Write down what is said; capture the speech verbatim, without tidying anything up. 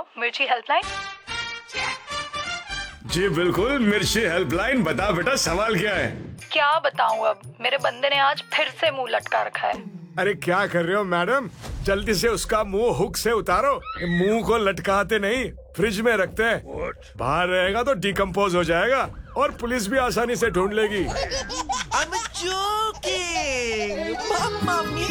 Hello, मिर्ची helpline. जी बिल्कुल, मिर्ची हेल्पलाइन। बता बेटा, सवाल क्या है? क्या बताऊं, अब मेरे बंदे ने आज फिर से मुंह लटका रखा है। अरे क्या कर रहे हो मैडम, जल्दी से उसका मुंह हुक से उतारो। मुंह को लटकाते नहीं, फ्रिज में रखते हैं। बाहर रहेगा तो डिकम्पोज हो जाएगा और पुलिस भी आसानी से ढूंढ लेगी। I'm joking, Mamma Mia!